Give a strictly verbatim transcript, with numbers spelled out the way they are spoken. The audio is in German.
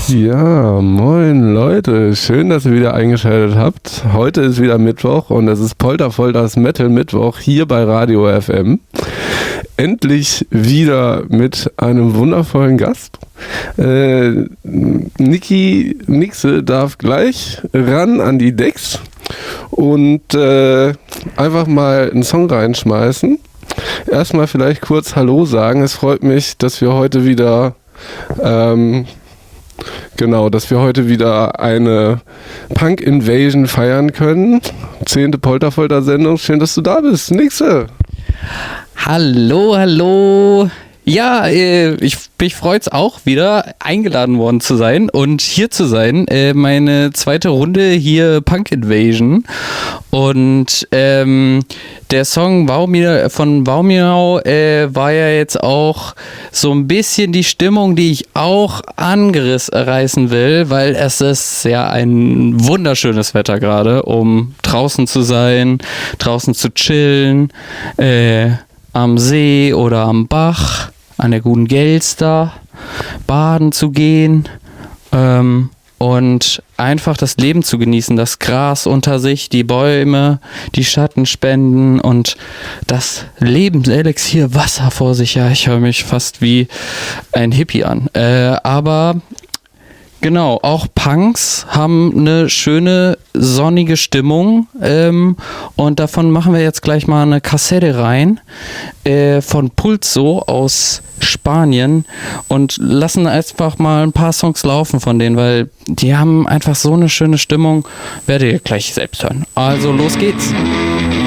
Ja, moin Leute, schön, dass ihr wieder eingeschaltet habt. Heute ist wieder Mittwoch und es ist Polterfolters Metal Mittwoch hier bei Radio F M. Endlich wieder mit einem wundervollen Gast. Äh, Niki Nixe darf gleich ran an die Decks und äh, einfach mal einen Song reinschmeißen. Erstmal vielleicht kurz Hallo sagen. Es freut mich, dass wir heute wieder ähm, Genau, dass wir heute wieder eine Punk Invasion feiern können. Zehnte Polterfolter-Sendung. Schön, dass du da bist. Nixe. Hallo, hallo. Ja, äh, ich, mich freut's auch wieder, eingeladen worden zu sein und hier zu sein. Äh, meine zweite Runde hier Punk Invasion. Und ähm, der Song Waumir, von Waumirau äh, war ja jetzt auch so ein bisschen die Stimmung, die ich auch anreißen will, weil es ist ja ein wunderschönes Wetter gerade, um draußen zu sein, draußen zu chillen, äh, am See oder am Bach, an der guten Gelster, baden zu gehen ähm, und einfach das Leben zu genießen, das Gras unter sich, die Bäume, die Schatten spenden und das Lebenselixier Wasser vor sich. Ja, ich höre mich fast wie ein Hippie an. Äh, aber genau, auch Punks haben eine schöne, sonnige Stimmung ähm, und davon machen wir jetzt gleich mal eine Kassette rein äh, von Pulso aus Spanien und lassen einfach mal ein paar Songs laufen von denen, weil die haben einfach so eine schöne Stimmung, werdet ihr gleich selbst hören. Also los geht's!